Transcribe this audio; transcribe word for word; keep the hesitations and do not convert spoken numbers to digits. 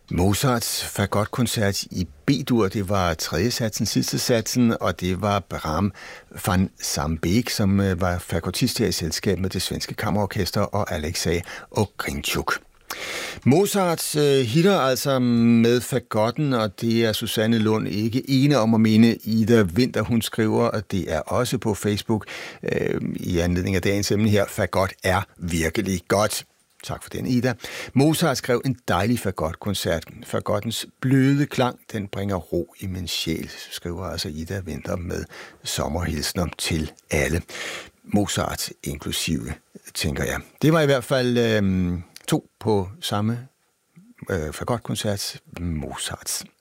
Mozarts fagotkoncert i B-dur, det var tredje satsen, sidste satsen, og det var Bram van Sambeek, som var fagotist her i selskab med det svenske kammerorkester og Alexei Ogrinchuk. Mozart øh, hitter altså med fagotten, og det er Susanne Lund ikke ene om at mene. Ida Vinter, hun skriver, og det er også på Facebook øh, i anledning af dagens emne her, fagot er virkelig godt. Tak for den, Ida. Mozart skrev en dejlig fagotkoncert. Fagottens bløde klang, den bringer ro i min sjæl, skriver altså Ida Vinter med sommerhilsner til alle. Mozart inklusive, tænker jeg. Det var i hvert fald øh, to på samme øh, fagotkoncert, Mozarts.